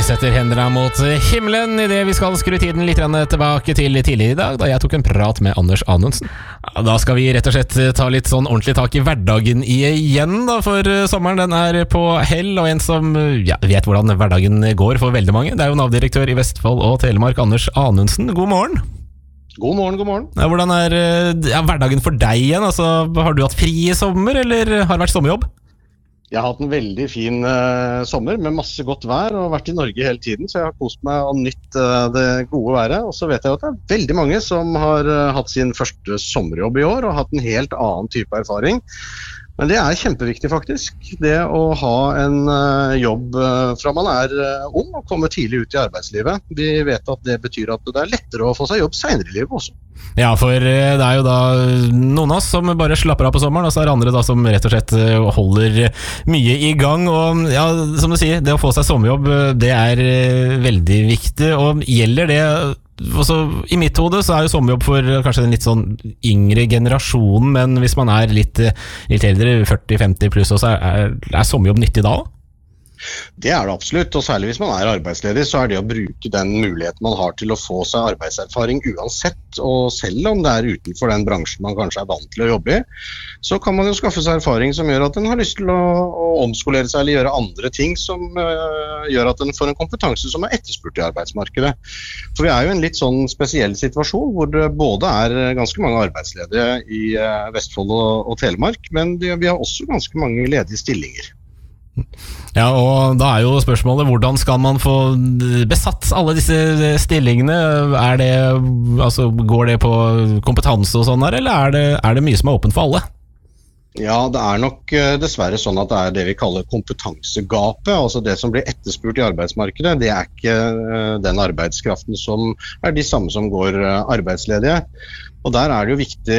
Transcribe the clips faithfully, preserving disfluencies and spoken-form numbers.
setter hendene mot himmelen I det vi skal skru tiden litt tilbake til tidligere I dag, da jeg tok en prat med Anders Anundsen. Da skal vi rett og slett ta litt sånn ordentlig tak I hverdagen igjen, da, for sommeren den er på hell, og en som ja, vet hvordan hverdagen går for veldig mange, det er jo Nav-direktør I Vestfold og Telemark, Anders Anundsen. God morgen! God morgen, god morgen. Ja, hvordan er ja, hverdagen for deg igjen? Altså, har du hatt fri I sommer, eller har det vært sommerjobb? Jeg har hatt en veldig fin uh, sommer med masse godt vær og vært I Norge hele tiden, så jeg har kost meg og nytt uh, det gode været. Og så vet jeg at det er veldig mange som har uh, hatt sin første sommerjobb I år og hatt en helt annen type erfaring. Men det er kjempeviktig faktisk, det å ha en uh, jobb uh, fra man er uh, ung og komme tidlig ut I arbeidslivet. Vi vet at det betyr at det er lettere å få seg jobb senere I livet også. Ja, for det er jo da noen av oss som bare slapper av på sommeren, og så er det andre da som rett og slett holder mye I gang. Og ja, som du sier, det å få seg sommerjobb, det er veldig viktig, og gjelder det også, I mitt hode så er jo sommerjobb for kanskje den litt sånn yngre generasjonen, men hvis man er litt, litt eldre, førti femti pluss, så er, er sommerjobb nyttig da også? Det er det absolutt, og særlig hvis man er arbeidsledig, så er det å bruke den muligheten man har til å få seg arbeidserfaring uansett, og selv om det er utenfor den bransjen man kanskje er vant til å jobbe I, så kan man jo skaffe seg erfaring som gjør at den har lyst til å, å omskolere seg eller gjøre andre ting som uh, gjør at den får en kompetanse som er etterspurt I arbeidsmarkedet. For vi er jo I en litt sånn spesiell situasjon hvor det både er ganske mange arbeidsledige I uh, Vestfold og, og Telemark, men det, vi har også ganske mange ledige stillinger. Ja, og da er jo spørsmålet, hvordan skal man få besatt alle disse stillingene? Er det, altså, går det på kompetanse og sånn her, eller er det, er det mye som er åpent for alle? Ja, det er nok dessverre sånn at det er det vi kaller kompetansegapet, altså det som blir etterspurt I arbeidsmarkedet, det er ikke den arbeidskraften som er de samme som går arbeidsledige. Og der er det jo viktig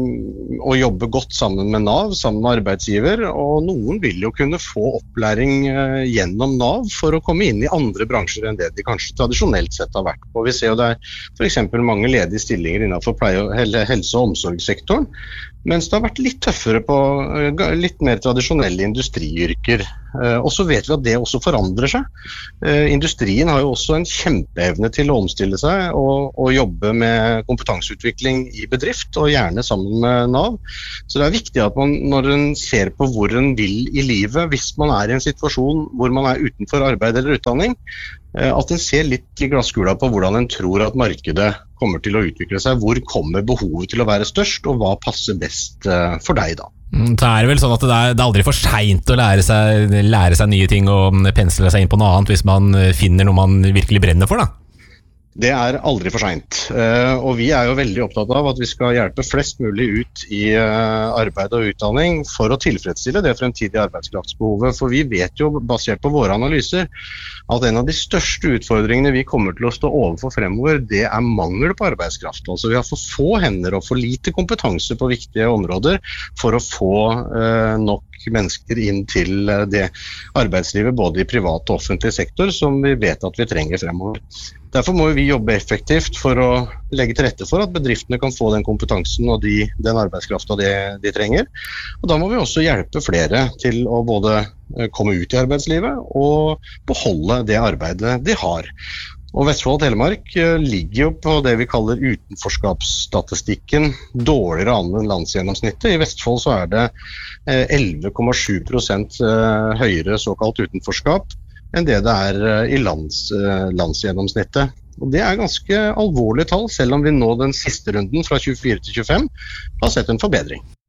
å jobbe godt sammen med Nav, sammen med arbeidsgiver, og noen vil jo kunne få opplæring gjennom Nav for å komme inn I andre bransjer enn det de kanskje tradisjonelt sett har vært på. Vi ser jo det er for eksempel mange ledige stillinger innenfor pleie- og helse- og omsorgssektoren, mens det har vært litt tøffere på litt mer tradisjonelle industriyrker. Og så vet vi at det også forandrer seg. Industrien har jo også en kjempeevne til å omstille seg og, og jobbe med kompetanseutvikling I bedrift, og gjerne sammen med Nav. Så det er viktig at man, når en ser på hvor en vil I livet, hvis man er I en situasjon hvor man er utenfor arbeid eller utdanning, at en ser litt I glasskula på hvordan en tror at markedet kommer til å utvikle seg, hvor kommer behovet til å være størst, og hva passer best for deg da. Det er vel sånn at det er, det er aldri for sent å lære seg, lære seg nye ting og pensle seg inn på noe annet hvis man finner noe man virkelig brenner for da. Det er aldri for sent, og vi er jo veldig opptatt av at vi skal hjelpe flest mulig ut I arbeid og utdanning for å tilfredsstille det fremtidige arbeidskraftsbehovet, for vi vet jo, basert på våre analyser, at en av de største utfordringene vi kommer til å stå overfor fremover, det er mangel på arbeidskraft. Altså vi har for få hender og for lite kompetanse på viktige områder for å få eh, nok mennesker inn til det arbeidslivet, både I privat og offentlig sektor, som vi vet at vi trenger fremover. Derfor må vi jobbe effektivt for å legge til rette for at bedriftene kan få den kompetansen og de, den arbeidskraften de, de trenger. Og da må vi også hjelpe flere til å både komme ut I arbeidslivet og beholde det arbeidet de har. Og Vestfold og Telemark ligger jo på det vi kaller utenforskapsstatistikken dårligere an enn landsgjennomsnittet. I Vestfold så er det elleve komma sju prosent høyere såkalt utenforskap enn det det er I lands, landsgjennomsnittet. Og det er ganske alvorlige tall, selv om vi nå den siste runden fra tjuefire til tjuefem har sett en forbedring.